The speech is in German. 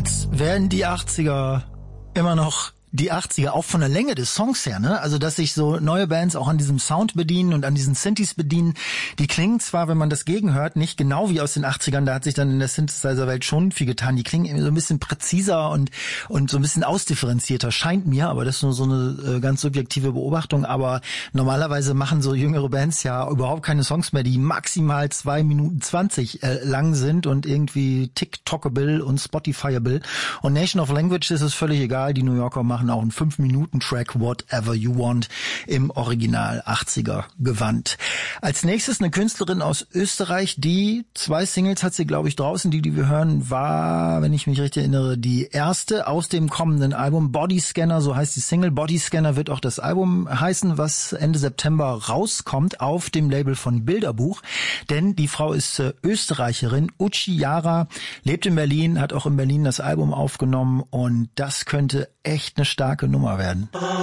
Als wären die 80er immer noch die 80er, auch von der Länge des Songs her, ne? Also, dass sich so neue Bands auch an diesem Sound bedienen und an diesen Synthes bedienen. Die klingen zwar, wenn man das gegenhört, nicht genau wie aus den 80ern, da hat sich dann in der Synthesizer-Welt schon viel getan. Die klingen irgendwie so ein bisschen präziser und so ein bisschen ausdifferenzierter, scheint mir, aber das ist nur so eine ganz subjektive Beobachtung. Aber normalerweise machen so jüngere Bands ja überhaupt keine Songs mehr, die maximal 2 Minuten 20 lang sind und irgendwie TikTokable und Spotifyable. Und Nation of Language ist es völlig egal, die New Yorker machen auch einen 5-Minuten-Track Whatever You Want im Original 80er Gewand. Als nächstes eine Künstlerin aus Österreich, die 2 Singles hat sie, glaube ich, draußen. Die wir hören, war, wenn ich mich richtig erinnere, die erste aus dem kommenden Album Bodyscanner, so heißt die Single. Bodyscanner wird auch das Album heißen, was Ende September rauskommt auf dem Label von Bilderbuch. Denn die Frau ist Österreicherin, Uchi Jara, lebt in Berlin, hat auch in Berlin das Album aufgenommen und das könnte echt eine starke Nummer werden.